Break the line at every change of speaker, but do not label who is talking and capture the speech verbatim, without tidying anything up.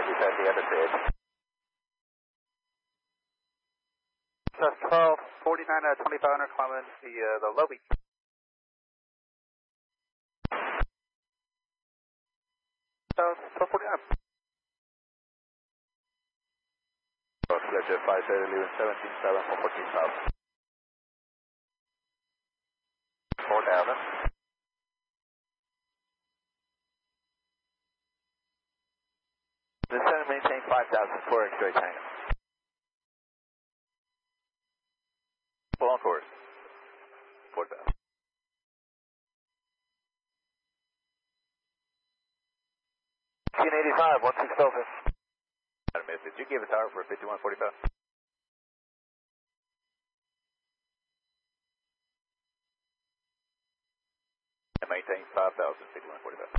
descend the other bridge.
That's twelve forty-nine at twenty-five hundred, climbing the, uh, the lobby. Uh, twelve forty-nine.
Pleasure five thirty, leaving seventeen seven for fourteen thousand. four thousand. Descend and maintain five thousand, four X-ray tango. Full on course. four thousand. fifteen eighty-five, one six open. I missed it. You gave a tower for fifty-one forty-five. And maintain five thousand, fifty-one forty-five.